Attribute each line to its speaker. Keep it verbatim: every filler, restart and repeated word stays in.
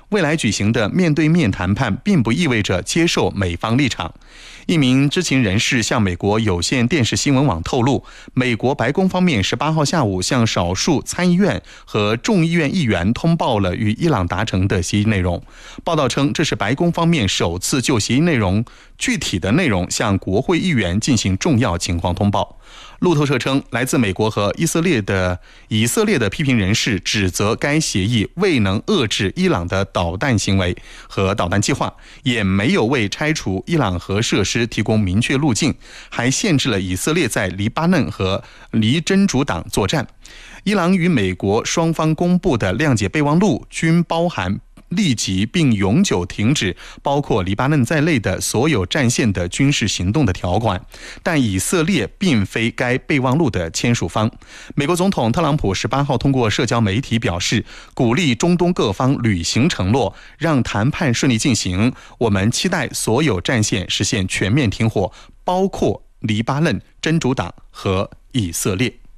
Speaker 1: 未来举行的面对面谈判并不意味着接受美方立场。一名知情人士向美国有线电视新闻网透露，美国白宫方面十八号下午向少数参议院和众议院议员通报了与伊朗达成的协议内容。报道称，这是白宫方面首次就协议内容具体的内容向国会议员进行重要情况通报。路透社称，来自美国和以色列的以色列的批评人士指责该协议未能遏制伊朗的导弹行为和导弹计划，也没有为拆除伊朗核设施提供明确路径，还限制了以色列在黎巴嫩和黎真主党作战。伊朗与美国双方公布的谅解备忘录均包含立即并永久停止包括黎巴嫩在内的所有战线的军事行动的条款，但以色列并非该备忘录的签署方。美国总统特朗普十八号通过社交媒体表示，鼓励中东各方履行承诺，让谈判顺利进行。我们期待所有战线实现全面停火，包括黎巴嫩、真主党和以色列。